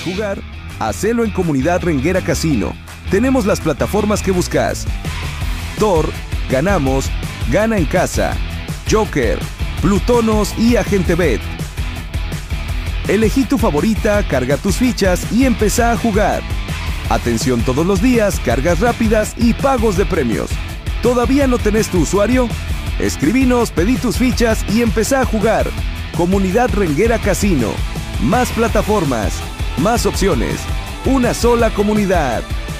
jugar? Hacelo en Comunidad Renguera Casino. Tenemos las plataformas que buscas: Tor, Ganamos, Gana en Casa, Joker, Plutonos y Agente Bet. Elegí tu favorita, carga tus fichas y empezá a jugar. Atención todos los días, cargas rápidas y pagos de premios. ¿Todavía no tenés tu usuario? Escribinos, pedí tus fichas y empezá a jugar. Comunidad Renguera Casino. Más plataformas, más opciones. Una sola comunidad.